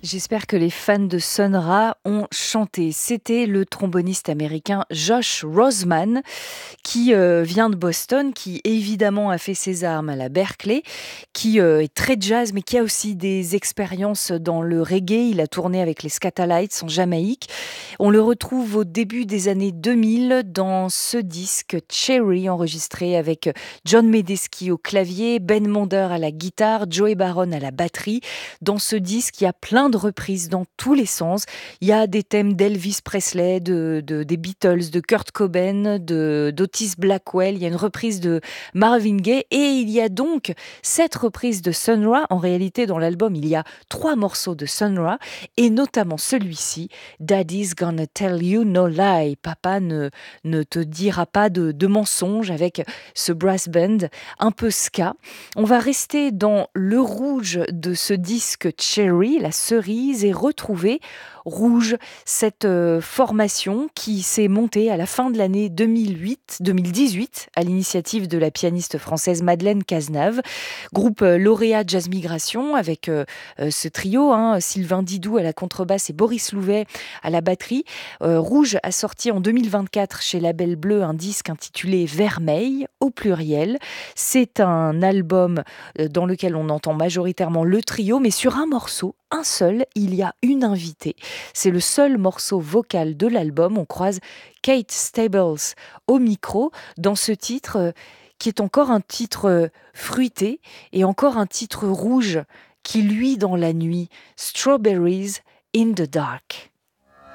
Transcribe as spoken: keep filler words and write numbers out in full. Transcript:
J'espère que les fans de Sun Ra ont chanté. C'était le tromboniste américain Josh Roseman qui euh, vient de Boston, qui évidemment a fait ses armes à la Berkeley, qui euh, est très jazz mais qui a aussi des expériences dans le reggae. Il a tourné avec les Scatalites en Jamaïque. On le retrouve au début des années deux mille dans ce disque Cherry enregistré avec John Medeski au clavier, Ben Monder à la guitare, Joey Baron à la batterie. Dans ce disque, il y a plein de reprises dans tous les sens. Il y a des thèmes d'Elvis Presley, de, de- des Beatles, de Kurt Cobain, de, d'Otis Blackwell. Il y a une reprise de Marvin Gaye et il y a donc cette reprise de Sun Ra. En réalité, dans l'album, il y a trois morceaux de Sun Ra et notamment celui-ci, Daddy's Gonna Tell You No Lie. Papa ne, ne te dira pas de, de mensonges, avec ce brass band un peu ska. On va rester dans le rouge de ce disque Cherry, la cerise, et retrouver Rouge, cette euh, formation qui s'est montée à la fin de l'année deux mille huit, deux mille dix-huit à l'initiative de la pianiste française Madeleine Cazenave. Groupe euh, lauréat Jazz Migration avec euh, euh, ce trio, hein, Sylvain Didou à la contrebasse et Boris Louvet à la batterie. Euh, Rouge a sorti en deux mille vingt-quatre chez Label Bleu un disque intitulé Vermeil au pluriel. C'est un album euh, dans lequel on entend majoritairement le trio, mais sur un morceau, un seul, il y a une invitée. C'est le seul morceau vocal de l'album. On croise Kate Stables au micro dans ce titre euh, qui est encore un titre euh, fruité et encore un titre rouge qui luit dans la nuit. Strawberries in the Dark.